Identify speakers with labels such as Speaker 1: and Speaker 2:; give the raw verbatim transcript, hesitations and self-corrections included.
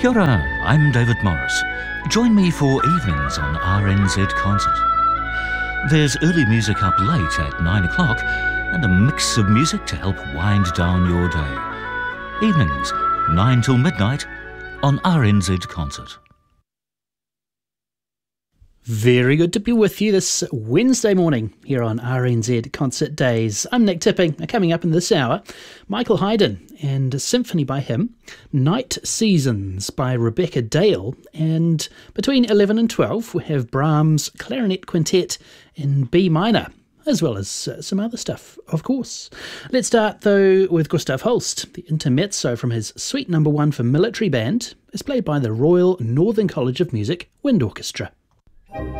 Speaker 1: Kia ora, I'm David Morris. Join me for evenings on R N Z Concert. There's early music up late at nine o'clock and a mix of music to help wind down your day. Evenings, nine till midnight on R N Z Concert.
Speaker 2: Very good to be with you this Wednesday morning here on R N Z Concert Days. I'm Nick Tipping. Coming up in this hour, Michael Haydn and a symphony by him, Night Seasons by Rebecca Dale, and between eleven and twelve we have Brahms' Clarinet Quintet in B minor, as well as uh, some other stuff, of course. Let's start, though, with Gustav Holst. The intermezzo from his Suite Number One for Military Band is played by the Royal Northern College of Music Wind Orchestra.